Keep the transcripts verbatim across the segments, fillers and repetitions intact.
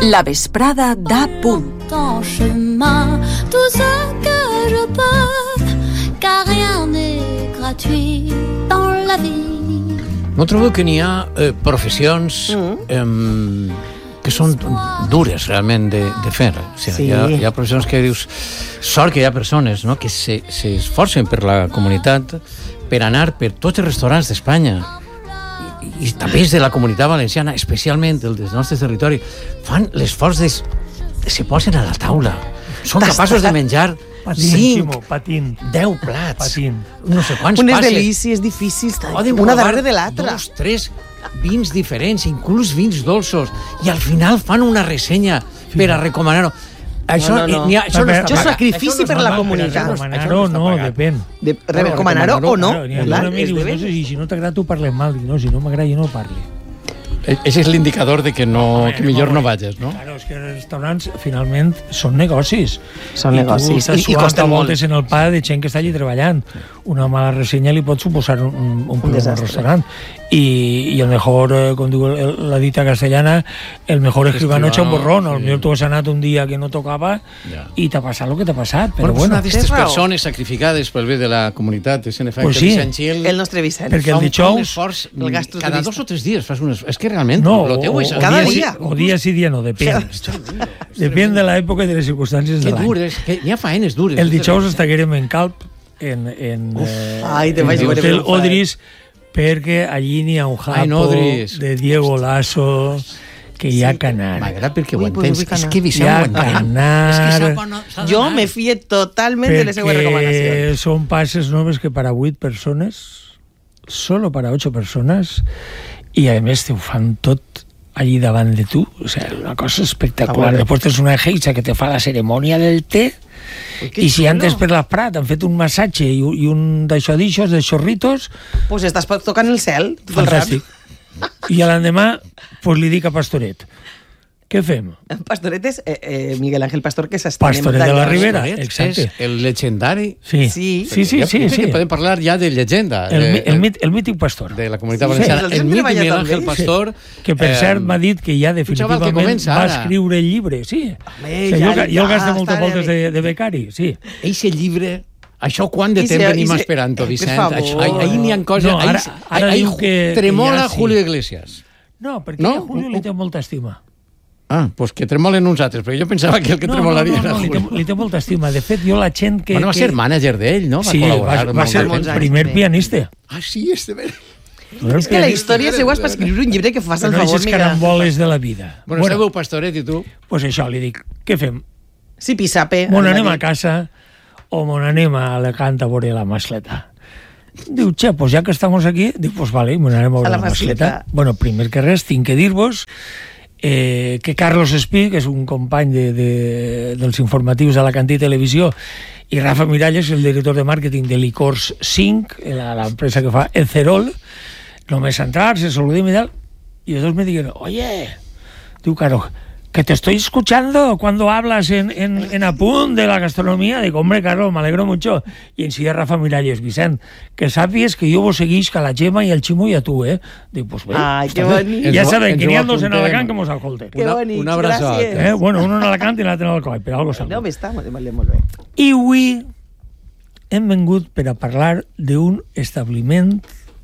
La vesprada d'A Punt. En chemin, tout ce que je peux, car rien n'est gratuit dans la vie. No trobo que n'hi ha eh, professions mm. eh, que són dures realment de, de fer. O sigui, sí. hi, ha, hi ha professions que dius... Sort que hi ha persones, no?, que s'esforcen per la comunitat per anar per tots els restaurants d'Espanya. I, i també és de la comunitat valenciana, especialment el del nostre territori, fan l'esforç de... se posen a la taula. Són capaços de menjar cinc, deu plats. Patint. No sé quants unes passes. Unes delícies difícils, una darrere de l'altra. Dos, tres vins diferents, inclús vins dolços, i al final fan una ressenya per a recomanar-ho. Això, no, no, no. Això no això és sacrifici no per la comunitat. Recomanar-ho no, depèn. De, recomanar-ho o no. Clar, és no sé, si no t'agrada tu parles mal, no, si no m'agrada jo no parli. Ese és l'indicador de que, no, que millor no vagis, no? Claro, és que els restaurants, finalment, són negocis. Són I negocis. I, i costa molt. En el pa de gent que està allí treballant. Una mala ressenya li pot suposar un, un, un problema al restaurant. I, i el mejor, eh, com diu el, la dita castellana, el mejor escribano echa un borrón. Sí. Potser tu has anat un dia que no tocava ja. I t'ha passat el que t'ha passat. Però bueno, bueno, una d'aquestes persones sacrificades pel bé de la comunitat, és en efecte pues sí. Vicent Gil. El nostre Vicent. Perquè el dijous... Cada dos o tres dies fas un esforç. És que realment no, lo teu és... Cada dia. O dia sí, dia no, depèn. Depèn de l'època i de les circumstàncies de l'any. Que dures, que hi ha faenes dures. El dijous estaguérem en Calp, en, en, eh, Ai, en l'hotel Odris, perquè allí n'hi ha un japo de Diego Lasso que hi ha que anar. M'agrada perquè ho entens. És que Vicent ho entén. Jo me fie totalment de les seues recomanacions. Perquè són passes noves que per a vuit persones, solo para ocho persones, i a més te ho fan tot allí davant de tu, o sigui, una cosa espectacular. Ah, després tens una geisha que te fa la cerimònia del té, i si antes per la Prat han fet un massatge i, i un d'això d'aixòs, de xorritos... Pues estàs tocant el cel. Fantàstic. I a l'endemà, pues li dic a Pastoret, què fem? Pastoret és eh, eh, Miguel Ángel Pastor, que s'està... Pastoret de la Ribera, exacte. És el legendari... Sí, sí, sí. sí, sí, sí. Que podem parlar ja de llegenda. El, el, el, el mític Pastor. De la comunitat valenciana. Sí, el mític Miguel Ángel Pastor... Sí. Que per cert m'ha dit que ja definitivament va escriure el llibre, sí. Home, o sigui, ja, jo, jo el gasto ja, moltes voltes de, de becari, sí. Eixe llibre... Això quan de temps venim esperant-ho, Vicent? Ahir n'hi ha coses... No, ara, ara diu que... Tremola Julio Iglesias. No, perquè a Julio li té molta estima. Ah, doncs pues que tremolen uns altres, però jo pensava que el que no, tremolaria no, no, no, era Julio. Li té, li té molta estima. De fet, jo la gent que... Bueno, va que... ser mànager d'ell, no? Va sí, col·laborar. Va, va ser el primer pianista. Ah, sí, és de veres. És que la història seva és per escriure un llibre que fas el favor, Miguel. Caramboles de la vida. Bueno, bueno sabeu Pastoret i tu? Doncs pues això, li dic, què fem? Sí, pisape. Mon anem a casa o mon anem a Alacant a veure la Masleta. Diu, che, pues ja que estamos aquí, diu, pues vale, mon anem a veure la, la Masleta. Bueno, primer que res, tinc que dir-vos Eh, que Carlos Espí, que és un company de, de, dels informatius d'Alacantí Televisió, i Rafa Miralles, el director de màrqueting de Licors cinc, l'empresa que fa el Cerol, només entrar, se saludem i tal, i els dos me diuen, oye, diu, Caro, que te estoy escuchando cuando hablas en, en, en Apunt de la gastronomía. Digo, hombre, Carlos, me alegro mucho. Y enseguida Rafa Miralles, Vicent, que sàpies que jo vos seguís a la Gemma i el Ximo i a tu, eh? Dic, pues bé. Ai, que bonic. Ja saben que n'hi ha dos en Alacant que mos escolten. Que bonic, una abraçada. gràcies. Eh? Bueno, un en Alacant i l'altre en Alcoi, però algo saben. No, m'està molt bé, molt bé. I avui hem vengut per a parlar d'un establiment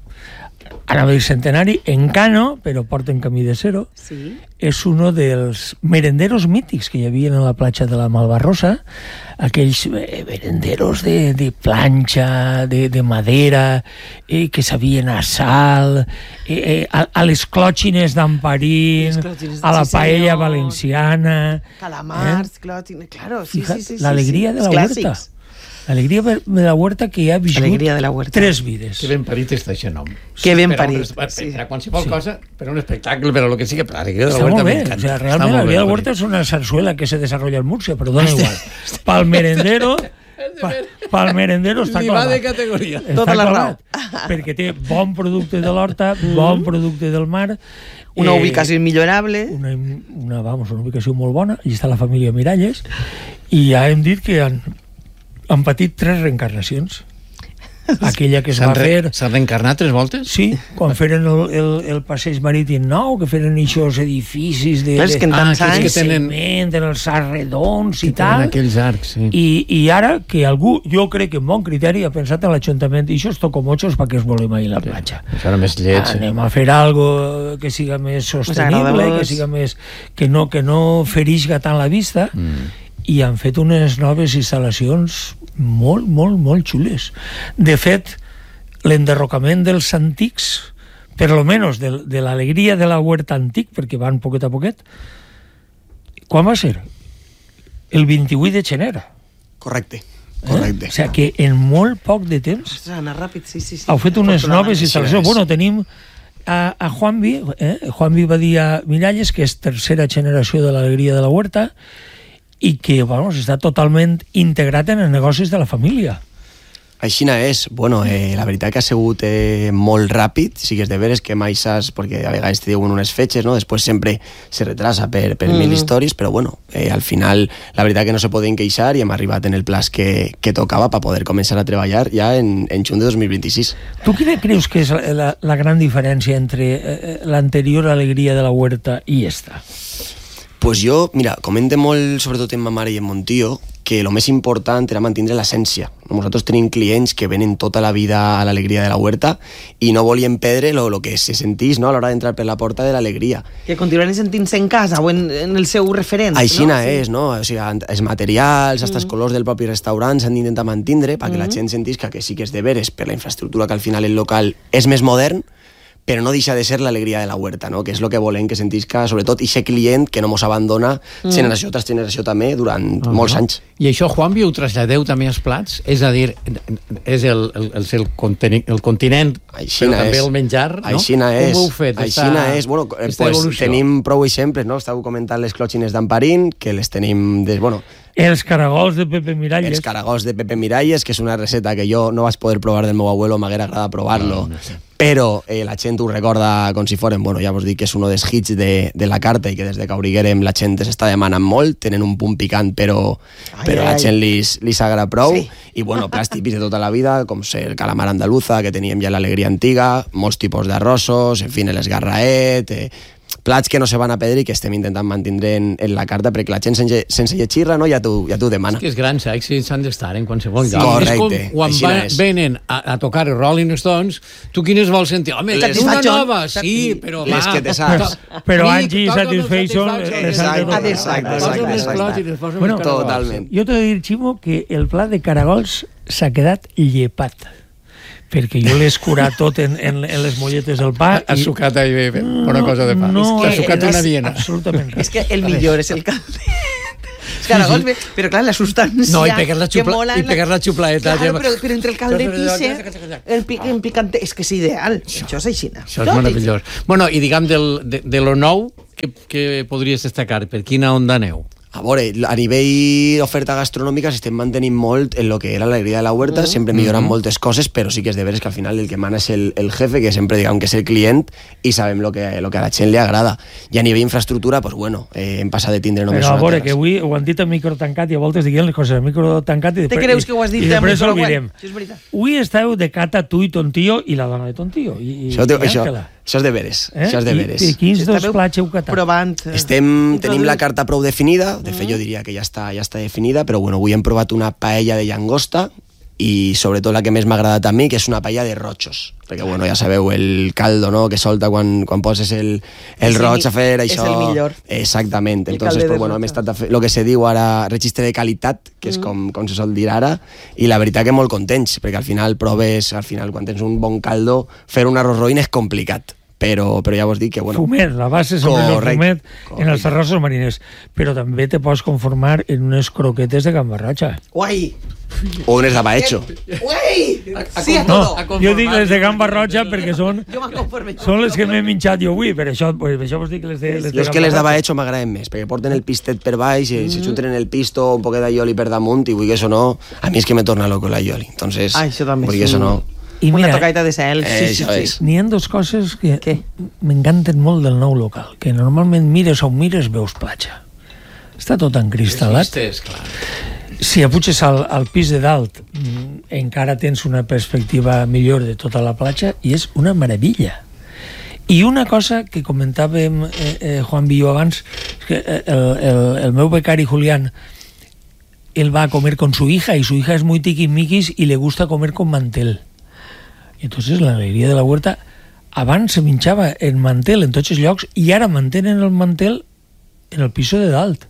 anava a dir centenari, en Cano, però porten camí de cero. Sí. És un dels merenderos mítics que hi havia a la platja de la Malvarrosa, aquells eh, merenderos de, de planxa, de, de madera, eh, que sabien a sal, eh, eh, a, a les clòtxines d'Amparín, a la paella valenciana... Calamars, eh? clòtxines, claro, sí, Fija, sí, sí. L'alegria sí, de la huerta. L'alegria de la huerta que ha viscut tres vides. Que ben parit està aquest nom. Que ben parit. Per, sí. per a qualsevol sí. cosa, per a un espectacle, per a lo que sigui, per a l'alegria de la està huerta m'encanta. O sea, realment l'alegria de la huerta és una zarzuela que se desarrolla en Múrcia, però dona igual. Pel merendero... Pel merendero està clavat. Li va de categoria. Tota la raó. Perquè té bon producte de l'horta, bon producte del mar... Una eh, ubicació immillorable. Una, una, vamos, una ubicació molt bona. Allí està la família Miralles. I ja hem dit que han... han patit tres reencarnacions. aquella que es va fer... S'ha reencarnat tres voltes? Sí, quan feren el, el, el passeig marítim nou, que feren aquests edificis de, de, que ah, que tenen cement, en els arcs redons i que tal. Aquells arcs, sí. I, I ara que algú, jo crec que amb bon criteri, ha pensat en l'Ajuntament i això és tocomochos perquè es volem ahir a la platja. Sí, serà més lleig. Ah, anem a fer algo que siga més sostenible, que siga més... que no, que no ferixga tant la vista, mm. i han fet unes noves instal·lacions molt, molt, molt xules. De fet, l'enderrocament dels antics, per lo menos de, de l'alegria de la huerta antic, perquè van poquet a poquet, quan va ser? El vint-i-vuit de gener. Correcte, correcte. Eh? O sigui que en molt poc de temps Ostres, anar ràpid, sí, sí, sí. heu fet unes noves instal·lacions. Bueno, tenim a, a Juanvi, eh? Juanvi Badia Miralles, que és tercera generació de l'alegria de la huerta, i que, bueno, està totalment integrat en els negocis de la família. Aixina és. Bueno, eh, la veritat que ha sigut eh, molt ràpid, sí que és de veres que mai saps, perquè a vegades te diuen unes fetges, no? Després sempre se retrasa per, per mm. mil històries, però bueno, eh, al final la veritat que no se poden queixar i hem arribat en el plaç que, que tocava per poder començar a treballar ja en, en juny de dos mil vint-i-sis. Tu quina creus que és la, la gran diferència entre eh, l'anterior alegria de la huerta i esta? Pues jo, mira, comente molt, sobretot en ma mare i en mon tio, que el més important era mantenir l'essència. Nosaltres tenim clients que venen tota la vida a l'alegria de la huerta i no volien perdre lo, lo que se sentís, no?, a l'hora d'entrar per la porta de l'alegria. Que continuen sentint-se en casa o en, en el seu referent. Aixina no? és, no? O sigui, els materials, fins mm. els colors del propi restaurant s'han d'intentar mantindre perquè mm. la gent sentisca que sí que és de veres per la infraestructura que al final el local és més modern, però no deixa de ser l'alegria de la huerta, no? Que és el que volem que sentisca, sobretot, i ser client que no mos abandona mm. generació tras generació també durant uh-huh. molts anys. I això, Juanvi, ho traslladeu també als plats? És a dir, és el, el, el, el, continent, el continent Aixina però també és. El menjar, no? Aixina és. Com ho heu fet? Aixina és. Bueno, pues, tenim prou exemples, no? Estàveu comentant les clòtxines d'Amparín, que les tenim... Des, bueno, els caragols de Pepe Miralles. Els caragols de Pepe Miralles, que és una receta que jo no vaig poder provar del meu abuelo, m'haguera agradat provar-lo. No, no sé. Però eh, la gent ho recorda com si foren, bueno, ja vos dic que és un dels hits de, de la carta i que des de que obriguérem la gent s'està demanant molt, tenen un punt picant però, ai, però ai, la gent li s'agrada prou, sí. I bueno, plats típics de tota la vida, com ser el calamar andaluza, que teníem ja l'alegria antiga, molts tipus d'arrossos, en fi, l'esgarraet, eh, plats que no se van a perdre i que estem intentant mantindre en, en la carta perquè la gent sense, sense llegir-la no, ja t'ho ja demana. És que és grans èxits s'han d'estar en qualsevol lloc. Sí. Correcte. És com quan va, venen a, a tocar Rolling Stones, tu quines vols sentir? Home, les una nova, sí, però les va. Que te saps. Però Angie i Satisfaction... Exacte, exacte, exacte. Bueno, totalment. Jo t'he de dir, Ximo, que el plat de caragols s'ha quedat llepat. Perquè jo l'he escurat tot en, en, en les molletes del pa. Has sucat ahí bé, una cosa de pa. No, has sucat una diena. Absolutament res. És que el millor és el caldet. Els caragols, sí, sí. Però clar, la substància... No, i pegar la, xupla, i pegar la xuplaeta. Claro, però, però entre el caldet i ser, el pic, el picante, és que és ideal. Això, això és aixina. Això és meravellós. Bueno, i diguem del, de, de lo nou, que, que podries destacar? Per quina onda aneu? A veure, a nivell d'oferta gastronòmica s'estem mantenint molt en lo que era l'alegria de la huerta, mm. sempre millorant mm -hmm. moltes coses, però sí que és de veres que al final el que mana és el, el jefe, que sempre diguem que és el client, i sabem lo que, lo que a la gent li agrada. I a nivell d'infraestructura, pues bueno, eh, hem passat de tindre només però, una terrassa. Però a veure, terrassa. que avui ho han dit a micro tancat i a voltes diguem les coses a micro tancat i després... Te creus que ho has dit i després ho oblidem. Sí, és veritat. Avui esteu de cata tu i ton tio i la dona de ton tio. I, això, i això, això és de veres. Eh? Això és de veres. I, i quins dos plats heu catat? Provant. Estem, tenim la carta prou definida, de fet jo diria que ja està, ja està definida, però bueno, avui hem provat una paella de llangosta i sobretot la que més m'ha agradat a mi, que és una paella de rochos, perquè bueno, ja sabeu el caldo, no?, que solta quan, quan poses el, el roig a fer això. És el millor. Exactament. El entonces pues, bueno, hem estat a fer el que se diu ara registre de qualitat, que és mm. com, com se sol dir ara, i la veritat que molt contents, perquè al final proves, al final quan tens un bon caldo, fer un arròs roín és complicat. Però, però ja vos dic que... Bueno, fumet, la base és el fumet en els arrossos mariners, però també te pots conformar en unes croquetes de gambarratxa. Guai! O unes de baecho. Guai! Sí, a no, jo dic les de gamba roja perquè són, són les que m'he minxat jo avui, per això, pues, per això vos dic les de, les de jo és que les de baecho m'agraden més, perquè porten el pistet per baix, mm. se xuten en el pisto, un poquet d'aioli per damunt, i vull que això no... A mi és que me torna loco l'aioli, entonces... Ah, això també. Vull que això no... I mira, una tocaita de cel. Eh, sí, sí, sí. N'hi ha dues coses que m'encanten molt del nou local, que normalment mires on mires veus platja. Està tot encristal·lat. És clar. Si apuges al, al pis de dalt, encara tens una perspectiva millor de tota la platja i és una meravella. I una cosa que comentàvem eh, eh, Juan Villo abans, que el, el, el meu becari Julián, él va a comer con su hija y su hija es muy tiquismiquis y le gusta comer con mantel. Y entonces la alegría de la huerta abans se minxava en mantel en tots els llocs i ara mantenen el mantel en el piso de dalt.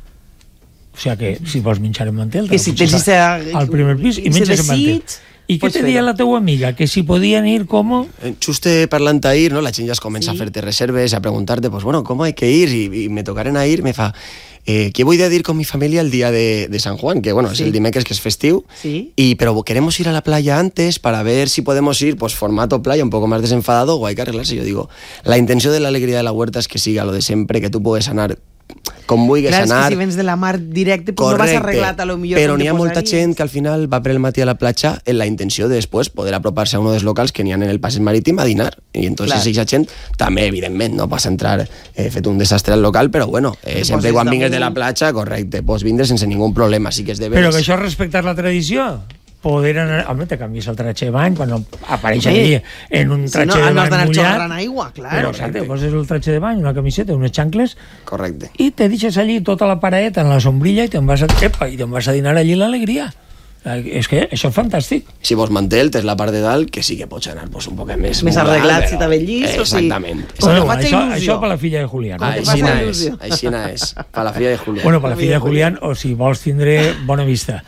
O sea que si vols minxar en mantel que si tens al primer pis i menges en mantel. I què te deia la teua amiga? Que si podien ir, com? Juste parlant a ir, ¿no? La gent ja es comença sí. a fer-te reserves, a preguntarte, pues bueno, ¿cómo hay que ir? Y, y me tocarán a ir, me fa... Eh, ¿qué voy a ir con mi familia el día de, de San Juan? Que bueno, sí. es el dimecres que es festiu. Sí. Y, pero queremos ir a la playa antes para ver si podemos ir, pues formato playa, un poco más desenfadado, o hay que arreglarse. Yo digo, la intención de la alegría de la huerta es que siga lo de siempre, que tú puedes sanar com vulguis anar. Clar, és que si vens de la mar directe, pues no vas arreglat a lo millor. Però n'hi ha molta gent que al final va per el matí a la platja en la intenció de després poder apropar-se a un dels locals que n'hi ha en el passeig marítim a dinar. I entonces aquesta gent també, evidentment, no vas a entrar eh, fet un desastre al local, però bueno, eh, sempre quan vingues de la platja, correcte, pots vindre sense ningú problema, sí que és de veres. Però que això és respectar la tradició. Poder anar... Home, te canvies el tratge de bany quan apareix sí. allí en un tratge si no, de bany mullat. Xorrant aigua, clar. Però, exacte, poses el tratge de bany, una camiseta, unes xancles... Correcte. I te deixes allí tota la paraeta en la sombrilla i te'n vas a, epa, i te'n vas a dinar allí l'alegria. És que això és fantàstic. Si vols mantel, tens la part de dalt, que sí que pots anar pues, un poc més... Més arreglat, si t'ha llis, o sí. Exactament. Bueno, bueno, això, això per la filla de Julián. Ah, aixina és, aixina és. Per la filla de Julián. Bueno, per la filla de Julián, o si vols tindre bona vista.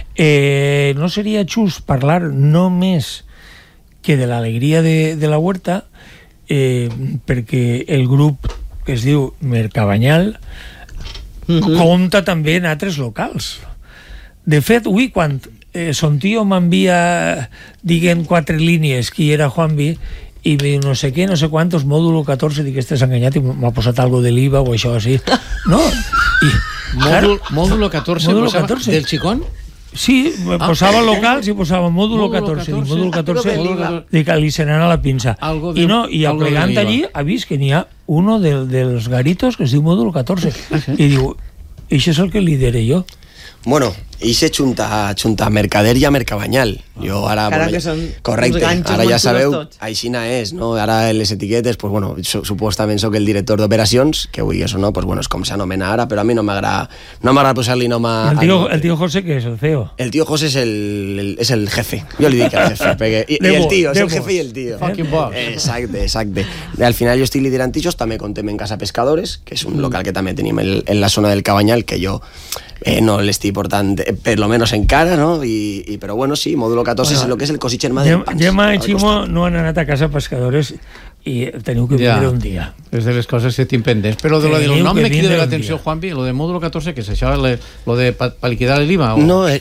Eh, no seria just parlar només que de l'alegria de, de la huerta, eh, perquè el grup que es diu Mercabanyal mm-hmm. compta també en altres locals. De fet, avui, quan eh, son tio m'envia, diguem, quatre línies, qui era Juanvi, i me diu no sé què, no sé quantos, mòdulo catorze, dic que estàs enganyat i m'ha posat algo de l'I V A o això així. No, i... Mòdul, mòdulo catorze, mòdulo posava, catorze. del xicón? Sí, ah, posava locals i posava mòdulo catorze. Dic, mòdulo catorze, dic, li se n'anà a la pinça. De, I no, i aplegant allí ha vist que n'hi ha uno de, dels garitos que es diu mòdulo catorze. I diu, això és el que lidere jo. Bueno, ixe xunta, xunta Mercader i a Mercabanyal. Jo ara... Cara bueno, que són correcte, ara ja sabeu, aixina és, no? Ara les etiquetes, pues bueno, su, supostament soc el director d'operacions, que vull això no, pues bueno, és com s'anomena ara, però a mi no m'agrada no m'agrada posar-li nom a... El tío, el tío José, que és el C E O? El tío José és el, el, és el jefe, jo li dic el jefe, perquè, i, i el tío, és el jefe i el tío. Fucking boss. Exacte, exacte. Al final jo estic liderant ixos, també contem en Casa Pescadores, que és un local que també tenim en, en la zona del Cabanyal, que jo eh, no l'estic portant, eh, per lo menos encara, no? I, i, però bueno, sí, mòdulo catorze bueno, és el que és el cosich germà del Pans. Gemma i Ximo no han anat a Casa Pescadores i teniu que vindre ja, un dia. És de les coses que tinc pendents. Però de lo del nom me crida l'atenció, Juanvi, lo de mòdulo catorze, que és això, le, lo de pa, pa liquidar l'I V A? O... No, eh,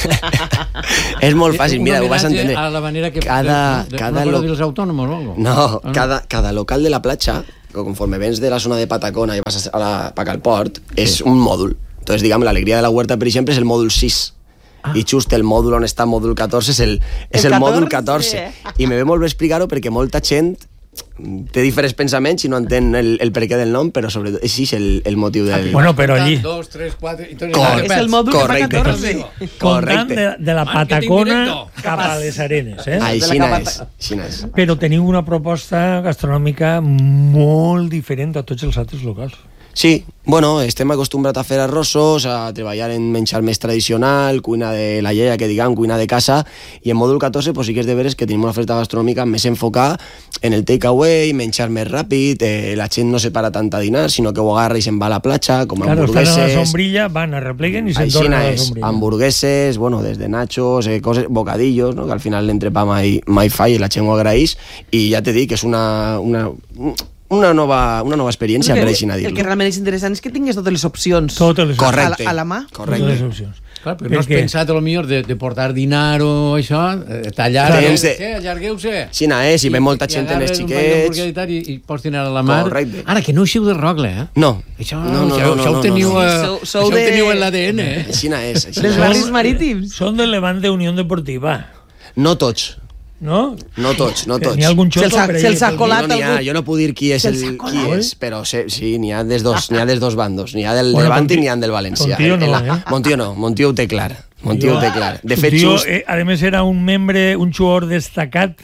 és molt fàcil, mira, ho vas entendre. A la manera que... Cada, de, cada no lo... dels autònomos o algo? No, no? Cada, cada local de la platja, conforme vens de la zona de Patacona i vas a la Pacalport, és sí. un mòdul. Entonces, digamos, l'alegria de la huerta, per exemple, és el mòdul sis. Ah. I just el mòdul on està el mòdul catorze és el, és el, el mòdul catorze. I me ve molt bé explicar-ho perquè molta gent té diferents pensaments i no entén el, el per què del nom, però sobretot és el, el motiu del... Bueno, però allí... Dos, tres, quatre... Cor és el mòdul correcte. que fa catorze. Comptant de, de la Patacona cap a les Arenes, eh? Aixina és, aixina és. Però teniu una proposta gastronòmica molt diferent a tots els altres locals. Sí, bueno, estem acostumbrats a fer arrossos, a treballar en menjar més tradicional, cuina de la lleia, que diguem, cuina de casa, i en mòdul catorze pues, sí que és de veres que tenim una oferta gastronòmica més enfocada en el takeaway, menjar més ràpid, eh, la gent no se para tant a dinar, sinó que ho agarra i se'n va a la platja, com claro, hamburgueses... Claro, estan a la sombrilla, van, arrepleguen i se'n tornen a la sombrilla. Hamburgueses, bueno, des de nachos, eh, coses, bocadillos, no? Que al final l'entrepà mai, mai fa i la gent ho agraeix, i ja te dic, és una... una una nova, una nova experiència, per així dir-lo. El que realment és interessant és que tingues totes les opcions totes les correcte, a, la, a la mà. Correcte. Totes les opcions. Clar, però no has pensat a lo millor de, de portar dinar o això, eh, tallar, claro, de... eh, allargueu-se. Sí, no, eh, si ve molta gent en els xiquets... I, i pots dinar a la mar. Correcte. Ara, que no eixeu de Rogle, eh? No. Això, no, no, això, no, això no, ho teniu, no, no. A, Sou, això sou ho de... teniu en l'A D N, eh? Així no és. Dels barris marítims. Són del Levant de Unió Deportiva. No tots. No? No tots, no tots. N'hi ha algun xoto se per se'ls ha colat no, algú. Jo no puc dir qui és, el, qui és però sé, sí, n'hi ha des dos, n'hi ha des dos bandos. N'hi ha del bueno, Levante Monti... i n'hi ha del València. Montió no, la... eh? Montió no, Montió ho té clar. Mon tio ho té clar. De fet, tio, just... eh, a més, era un membre, un jugador destacat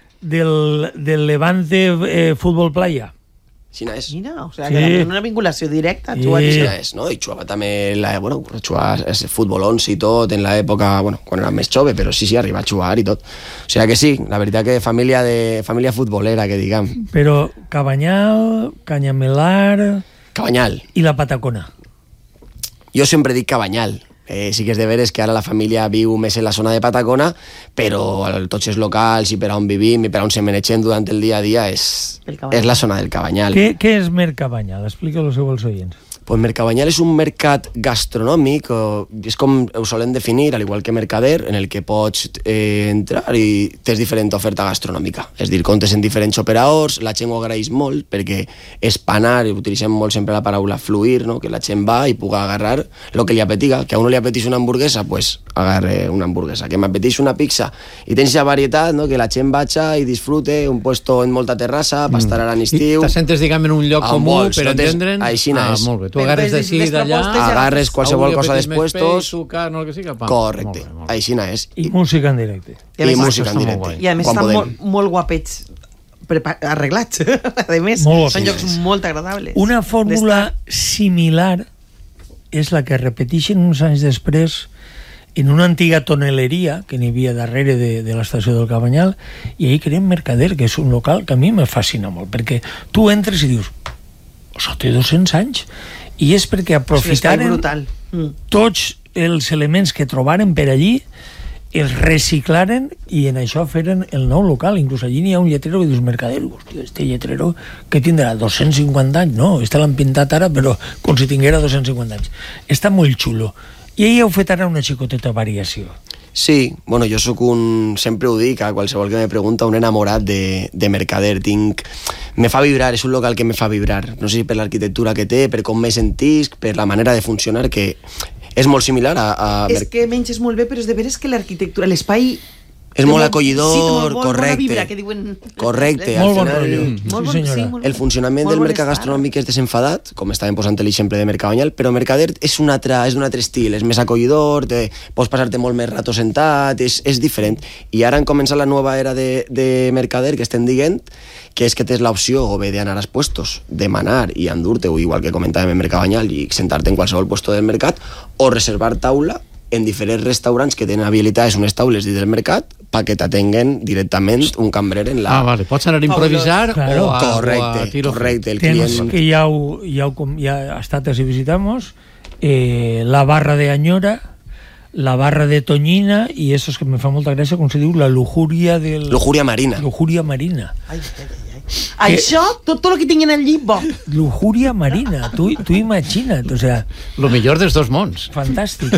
del, del Levante eh, Futbol Playa. Xina és. Mira, o sigui, sí. que una vinculació directa. Sí. Xina és, no? I jugava també, la, bueno, jugava futbol onze i tot en l'època, bueno, quan era més jove, però sí, sí, arriba a jugar i tot. O sigui que sí, la veritat que família de família futbolera, que diguem. Però Cabanyal, Canyamelar... Cabanyal. I la Patacona. Jo sempre dic Cabanyal. Eh, sí que és de veres que ara la família viu més en la zona de Patacona, però tots els locals i per on vivim i per on se menegem durant el dia a dia és, és la zona del Cabanyal. Què, què és Mercabanyal? Explica-lo als oients. Pues Mercabanyal és un mercat gastronòmic, o, és com ho solen definir, al igual que Mercader, en el que pots eh, entrar i tens diferent oferta gastronòmica. És dir, comptes en diferents operadors, la gent ho agraeix molt, perquè és panar, i utilitzem molt sempre la paraula fluir, no? Que la gent va i puga agarrar el que li apetiga. Que a uno li apeteix una hamburguesa, pues agarre una hamburguesa. Que m'apeteix una pizza. I tens la varietat, no? Que la gent vaja i disfrute, un puesto en molta terrassa, mm. pastar a l'estiu... I te sentes, diguem, en un lloc comú per entendre'n... Així no és. Ah, molt bé. Tu agarres d'ací i d'allà... Agarres qualsevol cosa dels puestos... Sucar, no, el que siga, pam. Correcte. Així no és. I música en directe. I, I música en directe. I a més estan molt, molt guapets arreglats. A més, són llocs molt agradables. Una fórmula similar és la que repeteixen uns anys després en una antiga toneleria que n'hi havia darrere de, de l'estació del Cabanyal, i ahí creem Mercader, que és un local que a mi me fascina molt, perquè tu entres i dius, això té dos-cents anys, i és perquè aprofitaren mm. tots els elements que trobaren per allí, els reciclaren i en això feren el nou local. Inclús allí n'hi ha un lletrero que dius Mercader, hòstia, este lletrero que tindrà dos-cents cinquanta anys? No, este l'han pintat ara, però com si tinguera dos-cents cinquanta anys. Està molt xulo. I ahir heu fet ara una xicoteta variació. Sí, bueno, jo sóc un... Sempre ho dic a qualsevol que me pregunta, un enamorat de, de Mercader. Tinc... Me fa vibrar, és un local que me fa vibrar. No sé si per l'arquitectura que té, per com me sentisc, per la manera de funcionar, que és molt similar a... a... És que menys és molt bé, però és de veres que l'arquitectura, l'espai... És molt acollidor, sí, molt, molt correcte. Vibra, que diuen... Correcte. Molt bon final, rotllo. Molt Sí, sí, el funcionament molt del bon mercat estar. gastronòmic és desenfadat, com estàvem posant l'exemple de Mercabanyal, però Mercader és un altre, és un altre estil, és més acollidor, te, pots passar-te molt més rato sentat, és, és diferent. I ara han començat la nova era de, de Mercader, que estem dient, que és que tens l'opció o bé d'anar als puestos, demanar i endur-te-ho, igual que comentàvem en Mercabanyal, i sentar-te en qualsevol puesto del mercat, o reservar taula en diferents restaurants que tenen habilitades unes taules dins del mercat perquè t'atenguen directament un cambrer en la... Ah, vale. Pots anar a improvisar claro. o a, correcte, o a tiro. Correcte, el Tens client... que ja, ho, ja, ho, ja estat así visitamos, eh, la barra de Añora, la barra de Toñina, i eso es que me fa molta gràcia, com se diu, la lujuria del... Lujuria marina. Lujuria marina. Ai, ai, ai. Això, tot, tot el que tinguin allí, bo. Lujuria marina, tu, tu imagina't, o sea... Lo millor dels dos mons. Fantàstic.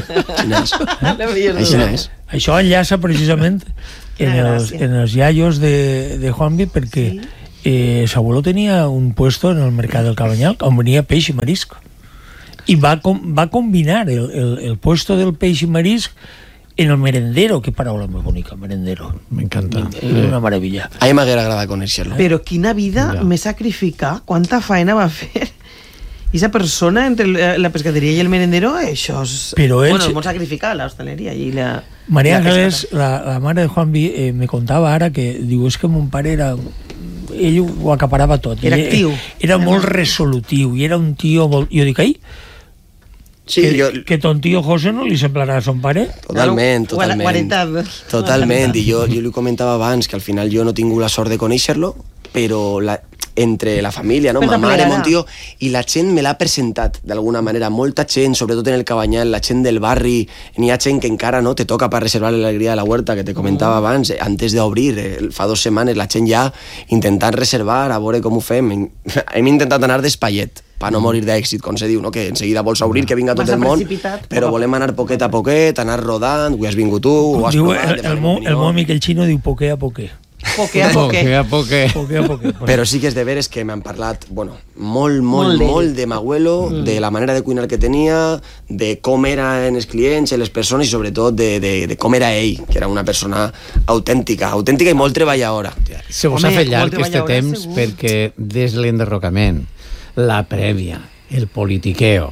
Així és. Això enllaça precisament en els, en els iaios de, de Juanvi, perquè sí. eh, Sabuelo tenia un puesto en el mercat del Cabanyal on venia peix i marisc. I va, com, va combinar el, el, el puesto del peix i marisc en el merendero. Qué paraula més bonica, merendero. M'encanta. És una meravella. A mi m'haguera agradat conèixer-lo. Però quina vida ja. me sacrificar, quanta faena va fer. I esa persona entre la pescaderia i el merendero, això és... Però ells... Bueno, és molt sacrificat, la hostaleria i la... María Ángeles, la, la mare de Juanvi, eh, me contava ara que diu, és que mon pare era... Ell ho acaparava tot. Era actiu. Era, era molt resolutiu i era un tio molt... Jo dic, ai, Sí, que, jo... que ton tío José no li semblarà a son pare? Totalment, totalment. Totalment, i jo, jo li comentava abans que al final jo no he tingut la sort de conèixer-lo, però la, entre la família, no? ma mare, mon tio, i la gent me l'ha presentat d'alguna manera, molta gent, sobretot en el Cabanyal, la gent del barri, n'hi ha gent que encara no te toca per reservar l'alegria de la huerta, que te comentava abans, antes d'obrir, eh, fa dues setmanes, la gent ja intentant reservar, a veure com ho fem. Hem intentat anar d'espaiet, per no morir d'èxit, com se diu, no? Que enseguida vols obrir, que vinga tot el món, però volem anar poquet a poquet, anar rodant, ho has vingut tu, ho has diu, provat... El, el, el, el meu amic el xino diu poqué a poqué. Poqué a poqué. Poqué a poqué. Poqué a poqué. Però sí que és de veres que m'han parlat, bueno, molt, molt, molt, molt de Magüelo, mm. de la manera de cuinar que tenia, de com eren els clients, les persones, i sobretot de, de, de com era ell, que era una persona autèntica, autèntica i molt treballadora. Se us ha fet llarg aquest temps segur. Perquè des de l'enderrocament, la prèvia, el politiqueo,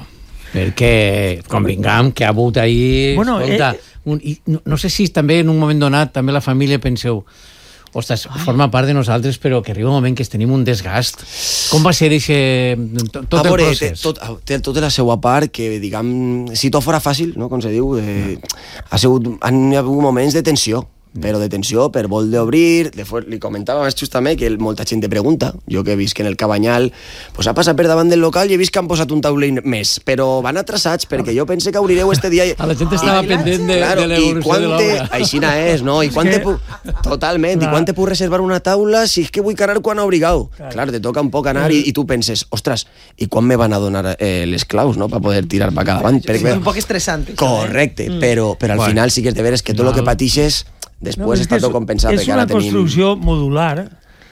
perquè convingam que ha hagut ahir... Bueno, escolta, eh, un, i no, no sé si també en un moment donat també la família penseu ostres, ai, forma part de nosaltres, però que arriba un moment que tenim un desgast. Com va ser eixe, tot, tot el procés? Tot, té tota la seva part, que, diguem, si tot fora fàcil, no, com se diu, eh, ha sigut, han hi ha hagut moments de tensió, però de tensió per vol d'obrir. Li comentava abans justament que molta gent te pregunta, jo que he vist que en el Cabanyal pues, ha passat per davant del local i he vist que han posat un taulell més, però van atrasats perquè jo pense que obrireu este dia. A la gent estava ah, pendent de, claro, de l'evolució de l'obra. Aixina és, no? I quan te pu... Totalment, clar. I quan te puc reservar una taula si és que vull carar quan ha obrigau? Clar, clar te toca un poc anar i, i tu penses, ostres, i quan me van a donar eh, les claus, no?, per poder tirar per cada davant. Sí, és un poc estressant. Correcte, mm. però, però al bueno, final sí que és de veres que tot el que patixes després no, està tot compensat. És una tenim... construcció modular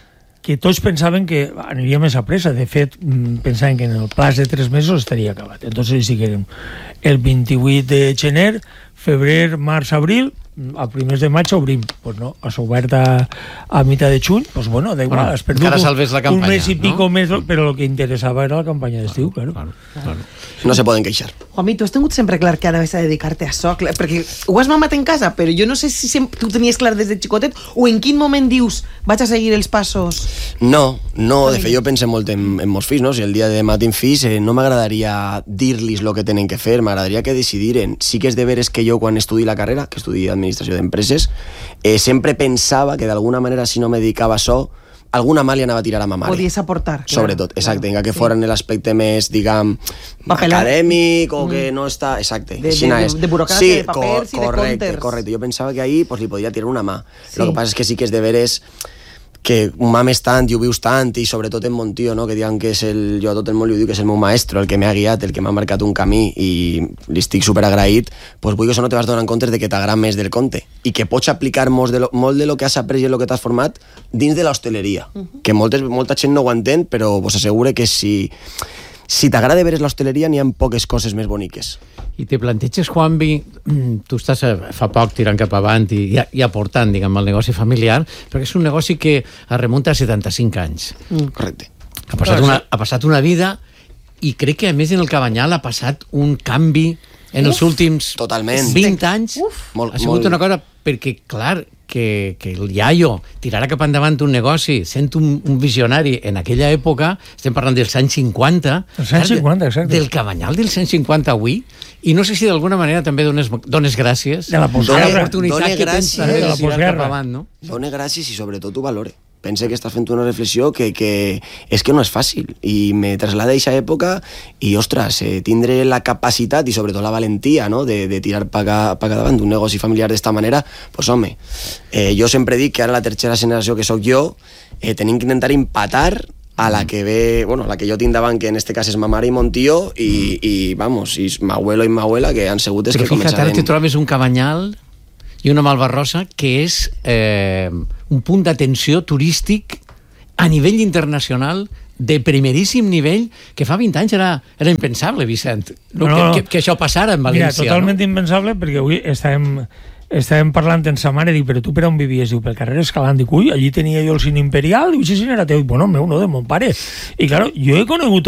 que tots pensaven que aniria més a pressa. De fet, pensaven que en el plaç de tres mesos estaria acabat. Entonces sí que el vint-i-vuit de gener, febrer, març, abril, a primers de maig obrim. Pues no, s'ha obert a, a mitjà de juny, pues bueno, da igual, has perdut un, la campanya, un mes i pico no? més, però el que interessava era la campanya d'estiu, claro. Claro, claro. No se poden queixar. Juanmi, tu has tingut sempre clar que anaves a dedicar-te a això, perquè ho has mamat en casa, però jo no sé si sempre, tu tenies clar des de xicotet o en quin moment dius vaig a seguir els passos. No, no, de fet jo penso molt en, en meus fills, no? Si el dia de demà tinc fills, eh, no m'agradaria dir-los el que tenen que fer, m'agradaria que decidiren. Sí que és de veres que jo quan estudi la carrera, que estudi administració d'empreses, eh, sempre pensava que d'alguna manera si no me dedicava a això alguna mà li anava a tirar a ma mare. Podies aportar. Sobretot, clar, exacte, clar, que sí. Fora en l'aspecte més, diguem, papelar, acadèmic o mm. que no està... Exacte, de, de, de, de burocràcia, sí, de papers co- i de comptes. Correcte, jo pensava que ahir pues, li podia tirar una mà. Sí. El que passa és que sí que és de veres que ho mames tant i ho vius tant, i sobretot en mon tio, no? Que diuen que és el... Jo a tot el món li diu que és el meu maestro, el que m'ha guiat, el que m'ha marcat un camí, i li estic superagraït, pues vull que això no te vas donar en compte de que t'agrada més del conte, i que pots aplicar molt de lo, molt de lo que has après i el que t'has format dins de l'hostaleria, uh-huh. que moltes, molta gent no ho entén, però vos assegure que si... Si t'agrada veure l'hostaleria, n'hi ha poques coses més boniques. I te planteges, Juanvi, tu estàs fa poc tirant cap avant i, i aportant, diguem, el negoci familiar, perquè és un negoci que es remunta a setanta-cinc anys. Mm. Correcte. Ha passat, una, ha passat una vida i crec que, a més, en el Cabanyal ha passat un canvi en Uf, els últims totalment. vint anys. Uf, molt, ha sigut molt... una cosa, perquè, clar, que, que el iaio tirarà cap endavant un negoci sent un, un visionari en aquella època, estem parlant dels anys cinquanta, els anys cinquanta, exacte. Del Cabanyal dels anys cinquanta avui, i no sé si d'alguna manera també dones, dones gràcies de la postguerra, l'oportunitat que tens també de tirar cap avant, no? Done gràcies i sobretot ho valore. Pense que estàs fent una reflexió que, que és que no és fàcil, i me traslada a aquesta època i, ostres, eh, tindre la capacitat i sobretot la valentia, no?, de, de tirar per davant d'un negoci familiar d'esta manera, pues home, eh, jo sempre dic que ara la tercera generació que sóc jo, eh, tenim que intentar empatar a la que ve, bueno, la que jo tinc davant, que en este cas és ma mare i mon tio, i, i vamos, i ma abuelo i ma abuela, que han sigut els que començaren... Però fíjate, ara te trobes un Cabanyal i una Malvarrosa que és eh, un punt d'atenció turístic a nivell internacional de primeríssim nivell, que fa vint anys era, era impensable, Vicent, no, no, no. Que, que això passara en València. Mira, totalment no? impensable, perquè avui estàvem, estàvem parlant amb sa mare, dic, però tu per on vivies? Diu, pel carrer Escalant, dic, ui, allí tenia jo el cine imperial, diu, sí, sí, era teu, bueno, meu, no, de mon pare. I claro, jo he conegut